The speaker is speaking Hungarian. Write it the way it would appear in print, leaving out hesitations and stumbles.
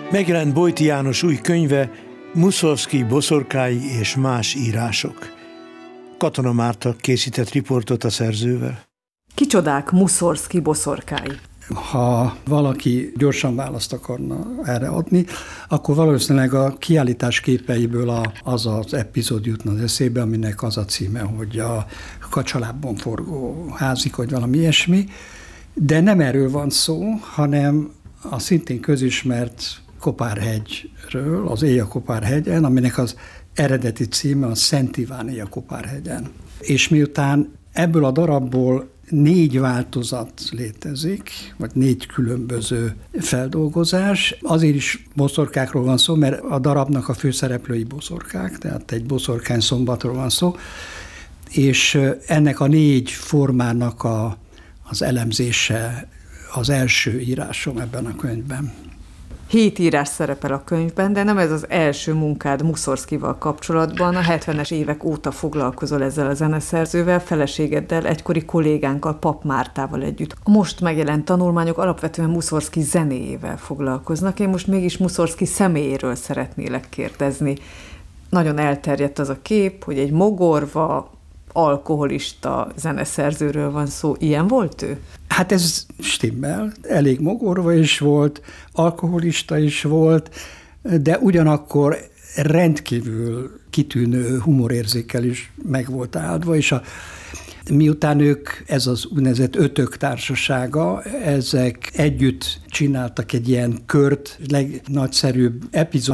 Megjelent Bojti János új könyve, Muszorgszkij boszorkái és más írások. Katona Márta készített riportot a szerzővel. Kicsodák Muszorgszkij boszorkái? Ha valaki gyorsan választ akarna erre adni, akkor valószínűleg a kiállítás képeiből az epizód jutna az eszébe, aminek az a címe, hogy a kacsalábban forgó házik, vagy valami ilyesmi. De nem erről van szó, hanem a szintén közismert Kopárhegyről, az Éja-Kopárhegyen, aminek az eredeti címe a Szent Iván Éja-Kopárhegyen. És miután ebből a darabból 4 változat létezik, vagy 4 különböző feldolgozás. Azért is boszorkákról van szó, mert a darabnak a főszereplői boszorkák, tehát egy boszorkány szombatról van szó, és ennek a 4 formának az elemzése az első írásom ebben a könyvben. 7 írás szerepel a könyvben, de nem ez az első munkád Muszorgszkijval kapcsolatban. A 70-es évek óta foglalkozol ezzel a zeneszerzővel, feleségeddel, egykori kollégánkkal, Papp Mártával együtt. A most megjelent tanulmányok alapvetően Muszorgszkij zenéjével foglalkoznak. Én most mégis Muszorgszkij személyéről szeretnélek kérdezni. Nagyon elterjedt az a kép, hogy egy mogorva, alkoholista zeneszerzőről van szó. Ilyen volt ő? Hát ez stimmel. Elég mogorva is volt, alkoholista is volt, de ugyanakkor rendkívül kitűnő humorérzékkel is meg volt áldva, és miután ők, ez az úgynevezett ötök társasága, ezek együtt csináltak egy ilyen kört, legnagyszerűbb epizód